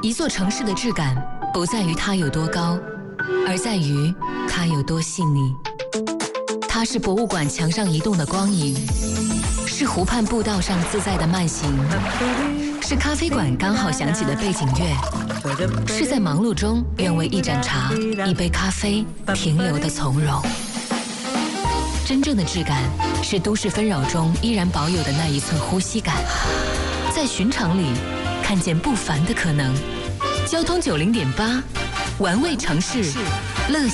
一座城市的质感不在于它有多高，而在于它有多细腻。它是博物馆墙上移动的光影，是湖畔步道上自在的慢行，是咖啡馆刚好响起的背景乐，是在忙碌中愿为一盏茶、一杯咖啡停留的从容。真正的质感是都市纷扰中依然保有的那一寸呼吸感，在寻常里看见不凡的可能。交通90.8，玩味城市，乐